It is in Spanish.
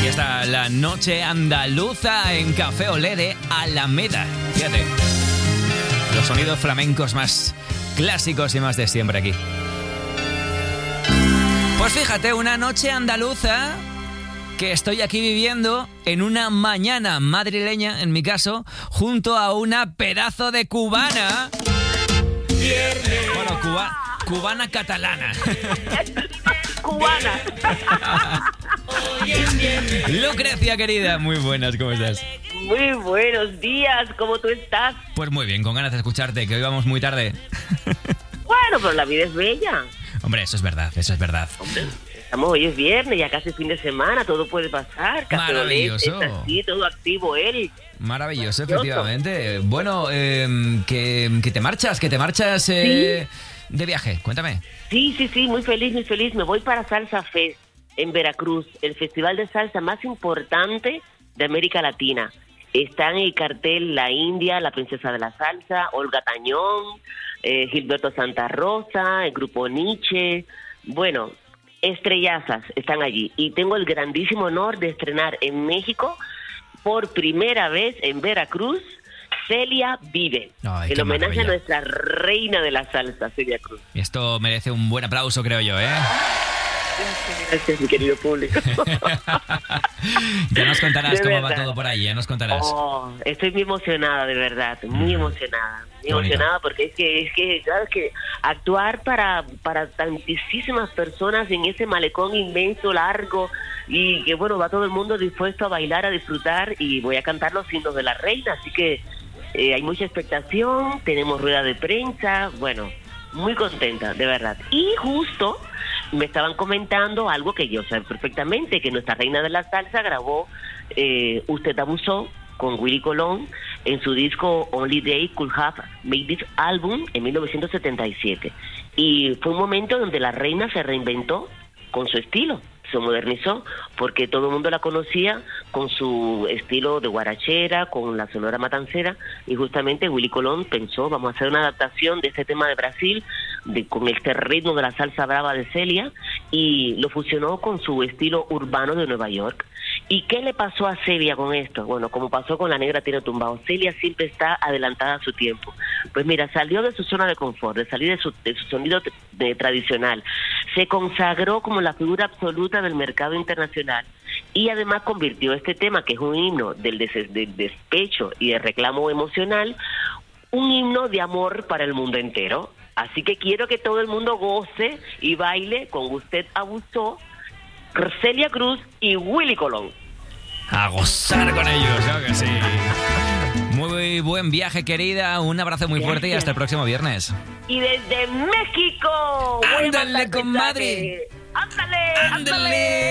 Y está la noche andaluza en Café Olé de Alameda. Fíjate, los sonidos flamencos más clásicos y más de siempre aquí. Pues fíjate, una noche andaluza que estoy aquí viviendo en una mañana madrileña, en mi caso, junto a una pedazo de cubana. Bueno, cubana catalana. Cubana. Lucrecia, querida, muy buenas, ¿cómo estás? Muy buenos días, ¿cómo tú estás? Pues muy bien, con ganas de escucharte, que hoy vamos muy tarde. Bueno, pero la vida es bella. Hombre, eso es verdad, eso es verdad. Hombre, hoy es viernes, ya casi fin de semana, todo puede pasar. Maravilloso. Es así, todo activo, él. Maravilloso, efectivamente. Bueno, que te marchas, ¿Sí? De viaje, cuéntame. Sí, muy feliz. Me voy para Salsa Fest en Veracruz, el festival de salsa más importante de América Latina. Está en el cartel La India, la princesa de la salsa, Olga Tañón, Gilberto Santa Rosa, el grupo Nietzsche. Bueno, estrellazas están allí. Y tengo el grandísimo honor de estrenar en México, por primera vez en Veracruz, Celia Vive. Ay, el homenaje maravilla a nuestra reina de la salsa, Celia Cruz. Y esto merece un buen aplauso, creo yo, ¿eh? Gracias, mi querido público. Ya nos contarás De cómo verdad. va todo por ahí, ya nos contarás. Estoy muy emocionada, de verdad, muy emocionada. Muy emocionada porque es que claro, que actuar para tantísimas personas en ese malecón inmenso, largo, y que bueno, va todo el mundo dispuesto a bailar, a disfrutar, y voy a cantar los himnos de la reina, así que hay mucha expectación, tenemos rueda de prensa, bueno, muy contenta, de verdad. Y justo me estaban comentando algo que yo sé perfectamente, que nuestra reina de la salsa grabó Usted Abusó con Willy Colón en su disco Only They Could Have Made This Album en 1977. Y fue un momento donde la reina se reinventó con su estilo, se modernizó, porque todo el mundo la conocía con su estilo de guarachera, con la sonora matancera, y justamente Willy Colón pensó, vamos a hacer una adaptación de este tema de Brasil, con este ritmo de la salsa brava de Celia, y lo fusionó con su estilo urbano de Nueva York. ¿Y qué le pasó a Celia con esto? Bueno, como pasó con La Negra Tiene Tumbado, Celia siempre está adelantada a su tiempo. Pues mira, salió de su zona de confort, de salir de su sonido tradicional, se consagró como la figura absoluta del mercado internacional, y además convirtió este tema, que es un himno del despecho y del reclamo emocional, un himno de amor para el mundo entero. Así que quiero que todo el mundo goce y baile con Usted Abusó, Celia Cruz y Willy Colón. A gozar con ellos, claro que sí. Muy buen viaje, querida. Un abrazo muy fuerte y hasta el próximo viernes. Y desde México. ¡Ándale, comadre! ¡Ándale!